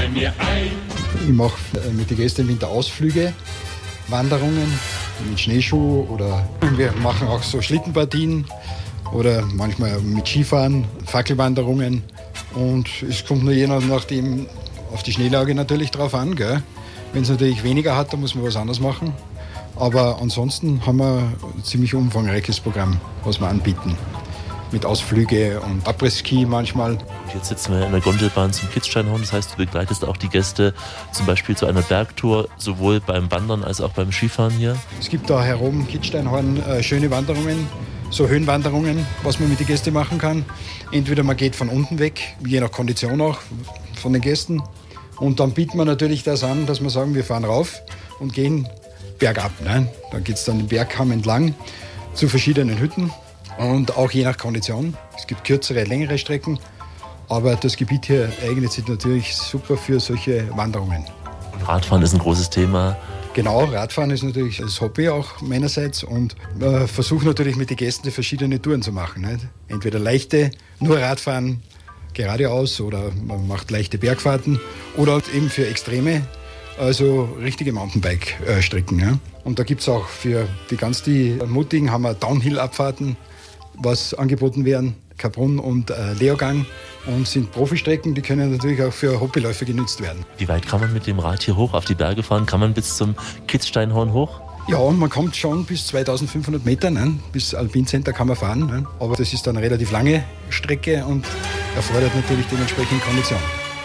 bei mir ein. Ich mache mit den Gästen im Winter Ausflüge, Wanderungen mit Schneeschuh oder wir machen auch so Schlittenpartien oder manchmal mit Skifahren, Fackelwanderungen. Und es kommt nur je nachdem auf die Schneelage natürlich drauf an. Wenn es natürlich weniger hat, dann muss man was anderes machen. Aber ansonsten haben wir ein ziemlich umfangreiches Programm, was wir anbieten. Mit Ausflüge und Après-Ski manchmal. Und jetzt sitzen wir in der Gondelbahn zum Kitzsteinhorn. Das heißt, du begleitest auch die Gäste zum Beispiel zu einer Bergtour, sowohl beim Wandern als auch beim Skifahren hier? Es gibt da herum Kitzsteinhorn schöne Wanderungen, so Höhenwanderungen, was man mit den Gästen machen kann. Entweder man geht von unten weg, je nach Kondition auch von den Gästen. Und dann bieten wir natürlich das an, dass wir sagen, wir fahren rauf und gehen bergab. Ne? Dann geht es dann den Bergkamm entlang zu verschiedenen Hütten. Und auch je nach Kondition. Es gibt kürzere, längere Strecken. Aber das Gebiet hier eignet sich natürlich super für solche Wanderungen. Und Radfahren ist ein großes Thema. Genau, Radfahren ist natürlich das Hobby auch meinerseits. Und versuche natürlich mit den Gästen verschiedene Touren zu machen. Nicht? Entweder leichte, nur Radfahren geradeaus oder man macht leichte Bergfahrten. Oder eben für Extreme, also richtige Mountainbike-Strecken. Ja? Und da gibt es auch für die Mutigen haben wir Downhill-Abfahrten, was angeboten werden, Kaprun und Leogang. Und sind Profistrecken, die können natürlich auch für Hobbyläufer genutzt werden. Wie weit kann man mit dem Rad hier hoch auf die Berge fahren? Kann man bis zum Kitzsteinhorn hoch? Ja, man kommt schon bis 2500 Meter, ne? Bis Alpincenter kann man fahren. Ne? Aber das ist dann eine relativ lange Strecke und erfordert natürlich dementsprechend Kondition.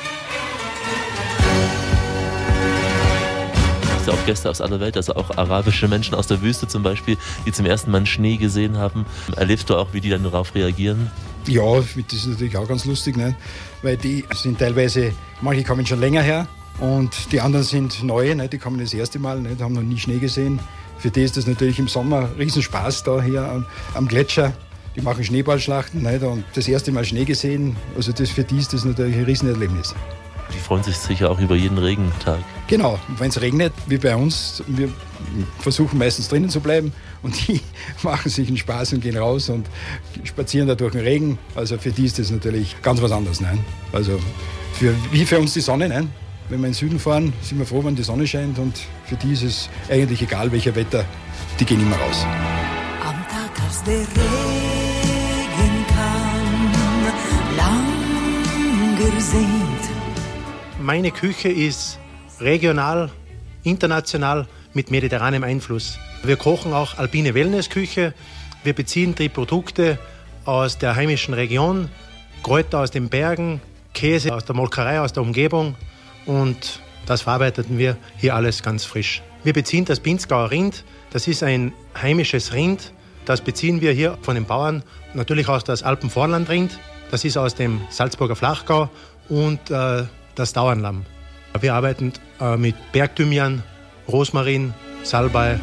Auch Gäste aus aller Welt, also auch arabische Menschen aus der Wüste zum Beispiel, die zum ersten Mal Schnee gesehen haben. Erlebst du auch, wie die dann darauf reagieren? Ja, das ist natürlich auch ganz lustig, ne? Weil die sind teilweise, manche kommen schon länger her und die anderen sind neue, ne? Die kommen das erste Mal, ne? Die haben noch nie Schnee gesehen. Für die ist das natürlich im Sommer Riesenspaß da hier am Gletscher. Die machen Schneeballschlachten, ne? Und das erste Mal Schnee gesehen, also für die ist das natürlich ein Riesenerlebnis. Die freuen sich sicher auch über jeden Regentag. Genau, wenn es regnet, wie bei uns, wir versuchen meistens drinnen zu bleiben und die machen sich einen Spaß und gehen raus und spazieren da durch den Regen. Also für die ist das natürlich ganz was anderes. Ne? Also wie für uns die Sonne. Ne? Wenn wir in den Süden fahren, sind wir froh, wenn die Sonne scheint und für die ist es eigentlich egal, welcher Wetter, die gehen immer raus. Am Tag, als der Regen kam, lang gesehnt. Meine Küche ist regional, international mit mediterranem Einfluss. Wir kochen auch alpine Wellnessküche. Wir beziehen die Produkte aus der heimischen Region, Kräuter aus den Bergen, Käse aus der Molkerei, aus der Umgebung. Und das verarbeiten wir hier alles ganz frisch. Wir beziehen das Pinzgauer Rind. Das ist ein heimisches Rind. Das beziehen wir hier von den Bauern. Natürlich auch das Alpenvorlandrind. Das ist aus dem Salzburger Flachgau und das Dauernlamm. Wir arbeiten mit Bergthymian, Rosmarin, Salbei.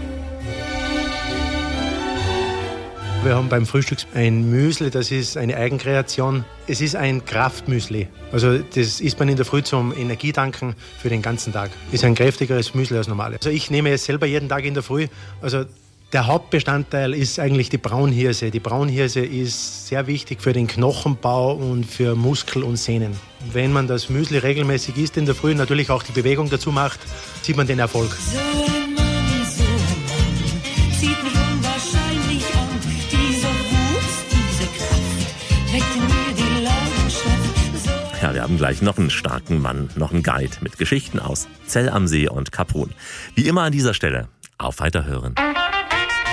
Wir haben beim Frühstück ein Müsli, das ist eine Eigenkreation. Es ist ein Kraftmüsli. Also das isst man in der Früh zum Energietanken für den ganzen Tag. Ist ein kräftigeres Müsli als normal. Also ich nehme es selber jeden Tag in der Früh. Also der Hauptbestandteil ist eigentlich die Braunhirse. Die Braunhirse ist sehr wichtig für den Knochenbau und für Muskel und Sehnen. Wenn man das Müsli regelmäßig isst in der Früh, natürlich auch die Bewegung dazu macht, sieht man den Erfolg. So ein Mann, sieht mich unwahrscheinlich an. Diese Wut, diese Kraft, weckt in mir die Leidenschaft. Ja, wir haben gleich noch einen starken Mann, noch einen Guide mit Geschichten aus Zell am See und Kaprun. Wie immer an dieser Stelle, auf Weiterhören.